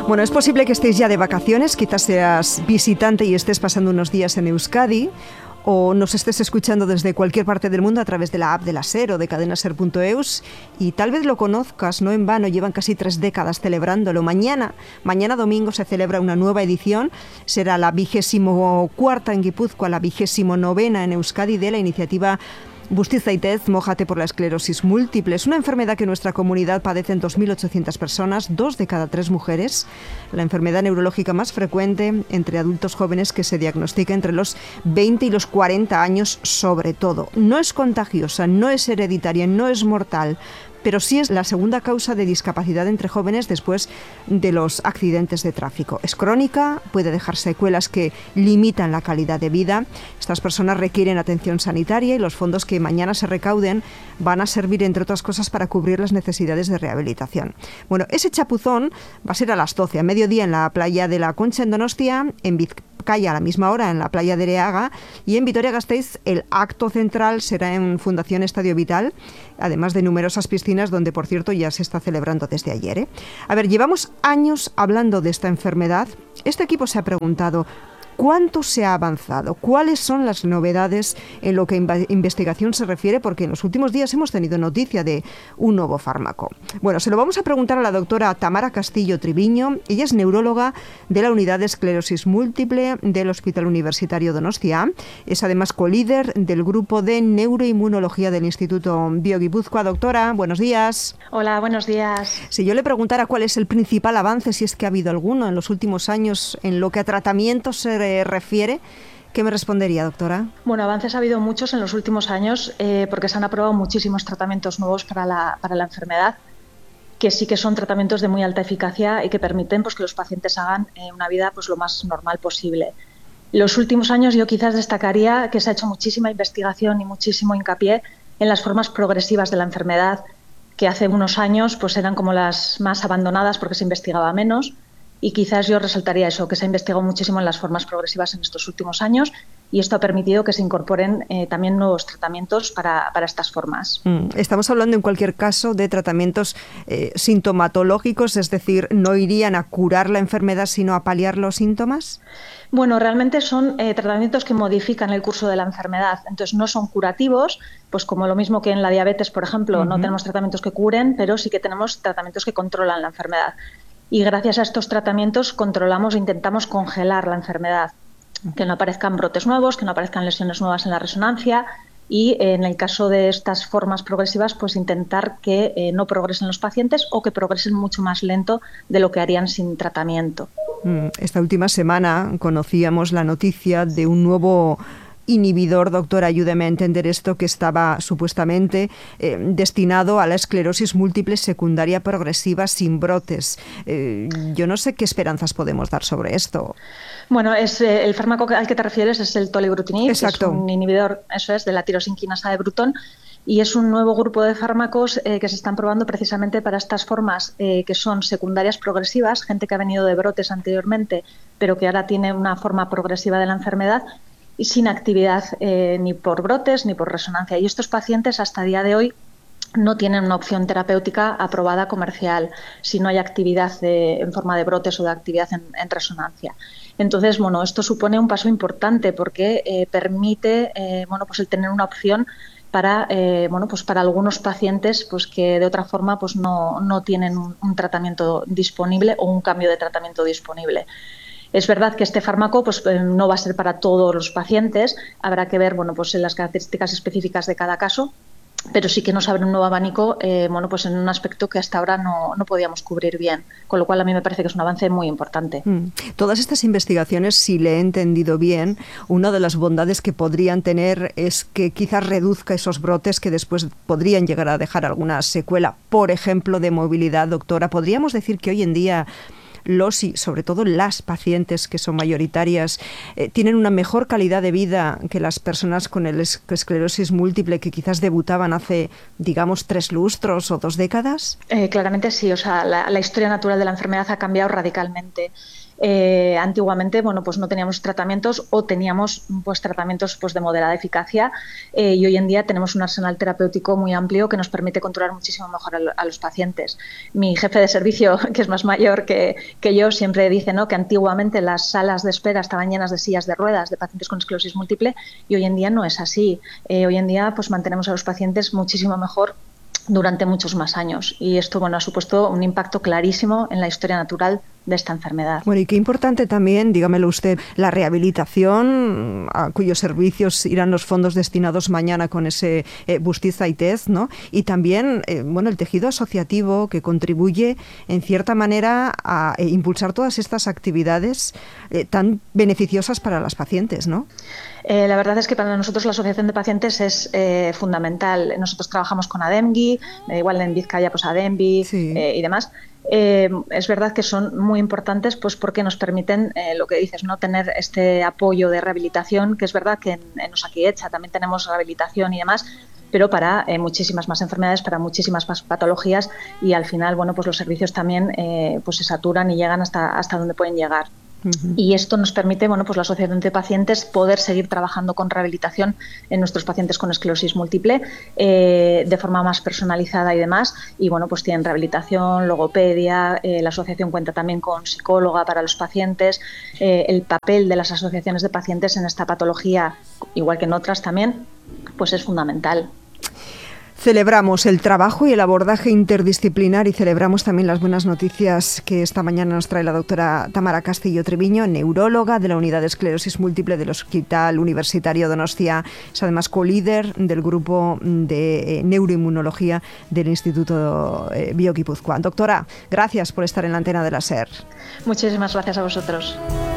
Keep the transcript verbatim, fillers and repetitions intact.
Bueno, es posible que estéis ya de vacaciones, quizás seas visitante y estés pasando unos días en Euskadi, o nos estés escuchando desde cualquier parte del mundo a través de la app de la SER o de cadena ser punto eus, y tal vez lo conozcas, no en vano, llevan casi tres décadas celebrándolo. Mañana, mañana domingo se celebra una nueva edición, será la vigésimo cuarta en Guipúzcoa, la vigésimo novena en Euskadi de la iniciativa Busti Zaitez, mójate por la esclerosis múltiple. Es una enfermedad que en nuestra comunidad padecen dos mil ochocientas personas, dos de cada tres mujeres. La enfermedad neurológica más frecuente entre adultos jóvenes que se diagnostica entre los veinte y los cuarenta años sobre todo. No es contagiosa, no es hereditaria, no es mortal, pero sí es la segunda causa de discapacidad entre jóvenes después de los accidentes de tráfico. Es crónica, puede dejar secuelas que limitan la calidad de vida. Estas personas requieren atención sanitaria y los fondos que mañana se recauden van a servir, entre otras cosas, para cubrir las necesidades de rehabilitación. Bueno, ese chapuzón va a ser a las doce, a mediodía, en la playa de la Concha en Donostia, en Vizcaya a la misma hora en la playa de Ereaga, y en Vitoria-Gasteiz el acto central será en Fundación Estadio Vital, además de numerosas piscinas donde, por cierto, ya se está celebrando desde ayer, ¿eh? A ver, llevamos años hablando de esta enfermedad. Este equipo se ha preguntado: ¿cuánto se ha avanzado? ¿Cuáles son las novedades en lo que a investigación se refiere? Porque en los últimos días hemos tenido noticia de un nuevo fármaco. Bueno, se lo vamos a preguntar a la doctora Tamara Castillo Triviño. Ella es neuróloga de la Unidad de Esclerosis Múltiple del Hospital Universitario Donostia. Es además colíder del grupo de neuroinmunología del Instituto BioGipuzkoa. Doctora, buenos días. Hola, buenos días. Si yo le preguntara cuál es el principal avance, si es que ha habido alguno en los últimos años en lo que a tratamientos se refiere, ¿qué me respondería, doctora? Bueno, avances ha habido muchos en los últimos años eh, porque se han aprobado muchísimos tratamientos nuevos para la, para la enfermedad, que sí que son tratamientos de muy alta eficacia y que permiten, pues, que los pacientes hagan eh, una vida, pues, lo más normal posible. En los últimos años yo quizás destacaría que se ha hecho muchísima investigación y muchísimo hincapié en las formas progresivas de la enfermedad, que hace unos años pues, eran como las más abandonadas porque se investigaba menos. Y quizás yo resaltaría eso, que se ha investigado muchísimo en las formas progresivas en estos últimos años, y esto ha permitido que se incorporen eh, también nuevos tratamientos para, para estas formas. Mm, estamos hablando en cualquier caso de tratamientos eh, sintomatológicos, es decir, ¿no irían a curar la enfermedad sino a paliar los síntomas? Bueno, realmente son eh, tratamientos que modifican el curso de la enfermedad, entonces no son curativos, pues como lo mismo que en la diabetes, por ejemplo, uh-huh. No tenemos tratamientos que curen, pero sí que tenemos tratamientos que controlan la enfermedad. Y gracias a estos tratamientos controlamos e intentamos congelar la enfermedad, que no aparezcan brotes nuevos, que no aparezcan lesiones nuevas en la resonancia, y eh, en el caso de estas formas progresivas, pues intentar que eh, no progresen los pacientes o que progresen mucho más lento de lo que harían sin tratamiento. Esta última semana conocíamos la noticia de un nuevo inhibidor, doctora, ayúdeme a entender esto, que estaba supuestamente eh, destinado a la esclerosis múltiple secundaria progresiva sin brotes. Eh, yo no sé qué esperanzas podemos dar sobre esto. Bueno, es eh, el fármaco al que te refieres es el tolebrutinib, Exacto. Que es un inhibidor, eso es, de la tirosinquinasa de Bruton, y es un nuevo grupo de fármacos eh, que se están probando precisamente para estas formas eh, que son secundarias progresivas, gente que ha venido de brotes anteriormente, pero que ahora tiene una forma progresiva de la enfermedad, y sin actividad eh, ni por brotes ni por resonancia. Y estos pacientes hasta el día de hoy no tienen una opción terapéutica aprobada comercial si no hay actividad de, en forma de brotes o de actividad en, en resonancia. Entonces, bueno, esto supone un paso importante porque eh, permite eh, bueno, pues el tener una opción para, eh, bueno, pues para algunos pacientes pues que de otra forma pues no, no tienen un, un tratamiento disponible o un cambio de tratamiento disponible. Es verdad que este fármaco pues, no va a ser para todos los pacientes, habrá que ver bueno, pues, las características específicas de cada caso, pero sí que nos abre un nuevo abanico eh, bueno, pues en un aspecto que hasta ahora no, no podíamos cubrir bien, con lo cual a mí me parece que es un avance muy importante. Mm. Todas estas investigaciones, si le he entendido bien, una de las bondades que podrían tener es que quizás reduzca esos brotes que después podrían llegar a dejar alguna secuela, por ejemplo, de movilidad. Doctora, ¿podríamos decir que hoy en día los y sobre todo las pacientes que son mayoritarias eh, tienen una mejor calidad de vida que las personas con el es- esclerosis múltiple que quizás debutaban hace, digamos, tres lustros o dos décadas? Eh, claramente sí, o sea, la, la historia natural de la enfermedad ha cambiado radicalmente. Eh, antiguamente, bueno, pues no teníamos tratamientos o teníamos pues tratamientos pues de moderada eficacia eh, y hoy en día tenemos un arsenal terapéutico muy amplio que nos permite controlar muchísimo mejor a, a los pacientes. Mi jefe de servicio, que es más mayor que, que yo, siempre dice, ¿no?, que antiguamente las salas de espera estaban llenas de sillas de ruedas de pacientes con esclerosis múltiple y hoy en día no es así. Eh, hoy en día pues mantenemos a los pacientes muchísimo mejor durante muchos más años y esto, bueno, ha supuesto un impacto clarísimo en la historia natural de esta enfermedad. Bueno, y qué importante también, dígamelo usted, la rehabilitación, a cuyos servicios irán los fondos destinados mañana con ese eh, Bustiza y Tez, ¿no? Y también, eh, bueno, el tejido asociativo que contribuye, en cierta manera, a eh, impulsar todas estas actividades eh, tan beneficiosas para las pacientes, ¿no? Eh, la verdad es que para nosotros la asociación de pacientes es eh, fundamental. Nosotros trabajamos con ADEMGI, eh, igual en Vizcaya pues ADEMBI sí. eh, y demás. Eh, es verdad que son muy importantes pues porque nos permiten, eh, lo que dices, no tener este apoyo de rehabilitación, que es verdad que en, en Osakidetza también tenemos rehabilitación y demás, pero para eh, muchísimas más enfermedades, para muchísimas más patologías y al final, bueno, pues los servicios también eh, pues se saturan y llegan hasta, hasta donde pueden llegar. Uh-huh. Y esto nos permite, bueno, pues la asociación de pacientes poder seguir trabajando con rehabilitación en nuestros pacientes con esclerosis múltiple eh, de forma más personalizada y demás. Y bueno, pues tienen rehabilitación, logopedia, eh, la asociación cuenta también con psicóloga para los pacientes. Eh, el papel de las asociaciones de pacientes en esta patología, igual que en otras también, pues es fundamental. Celebramos el trabajo y el abordaje interdisciplinar y celebramos también las buenas noticias que esta mañana nos trae la doctora Tamara Castillo Treviño, neuróloga de la Unidad de Esclerosis Múltiple del Hospital Universitario Donostia. Es además colíder del grupo de neuroinmunología del Instituto Bioguipúzcoa. Doctora, gracias por estar en la antena de la SER. Muchísimas gracias a vosotros.